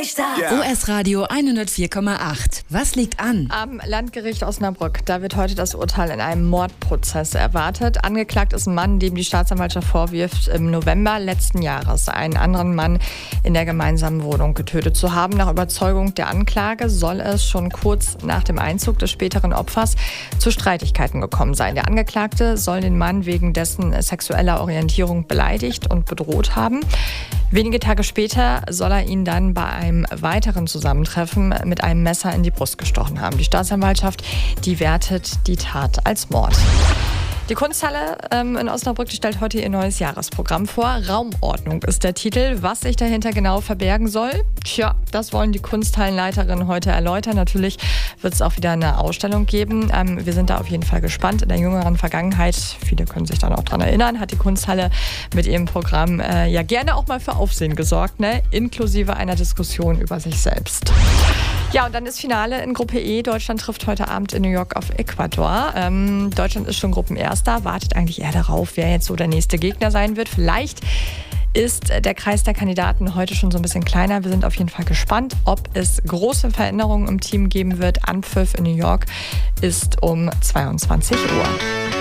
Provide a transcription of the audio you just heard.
Start. US Radio 104,8. Was liegt an? Am Landgericht Osnabrück, da wird heute das Urteil in einem Mordprozess erwartet. Angeklagt ist ein Mann, dem die Staatsanwaltschaft vorwirft, im November letzten Jahres einen anderen Mann in der gemeinsamen Wohnung getötet zu haben. Nach Überzeugung der Anklage soll es schon kurz nach dem Einzug des späteren Opfers zu Streitigkeiten gekommen sein. Der Angeklagte soll den Mann wegen dessen sexueller Orientierung beleidigt und bedroht haben. Wenige Tage später soll er ihn dann bei einem weiteren Zusammentreffen mit einem Messer in die Brust gestochen haben. Die Staatsanwaltschaft, die wertet die Tat als Mord. Die Kunsthalle in Osnabrück stellt heute ihr neues Jahresprogramm vor. Raumordnung ist der Titel. Was sich dahinter genau verbergen soll? Tja, das wollen die Kunsthallenleiterinnen heute erläutern. Natürlich wird es auch wieder eine Ausstellung geben. Wir sind da auf jeden Fall gespannt. In der jüngeren Vergangenheit, viele können sich dann auch daran erinnern, hat die Kunsthalle mit ihrem Programm ja gerne auch mal für Aufsehen gesorgt, ne? Inklusive einer Diskussion über sich selbst. Ja, und dann ist Finale in Gruppe E. Deutschland trifft heute Abend in New York auf Ecuador. Deutschland ist schon Gruppenerster, wartet eigentlich eher darauf, wer jetzt so der nächste Gegner sein wird. Vielleicht ist der Kreis der Kandidaten heute schon so ein bisschen kleiner. Wir sind auf jeden Fall gespannt, ob es große Veränderungen im Team geben wird. Anpfiff in New York ist um 22 Uhr.